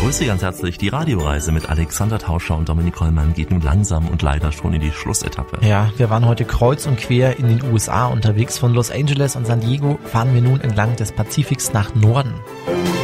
Grüße ganz herzlich. Die Radioreise mit Alexander Tauscher und Dominik Kollmann geht nun langsam und leider schon in die Schlussetappe. Ja, wir waren heute kreuz und quer in den USA unterwegs. Von Los Angeles und San Diego fahren wir nun entlang des Pazifiks nach Norden.